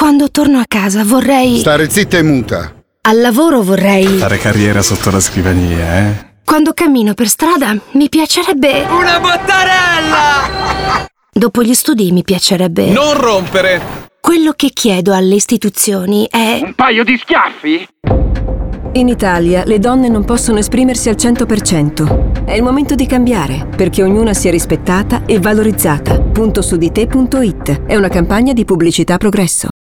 Quando torno a casa vorrei... Stare zitta e muta. Al lavoro vorrei... Fare carriera sotto la scrivania, eh? Quando cammino per strada mi piacerebbe... Una bottarella! Dopo gli studi mi piacerebbe... Non rompere! Quello che chiedo alle istituzioni è... Un paio di schiaffi? In Italia le donne non possono esprimersi al 100%. È il momento di cambiare, perché ognuna sia rispettata e valorizzata. Puntosudite.it è una campagna di Pubblicità Progresso.